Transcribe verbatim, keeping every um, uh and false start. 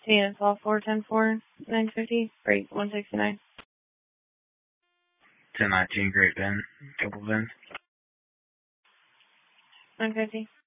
T N twelve four ten four nine fifty, rate one sixty-nine. ten nineteen, Great Bend, couple bends. nine fifty.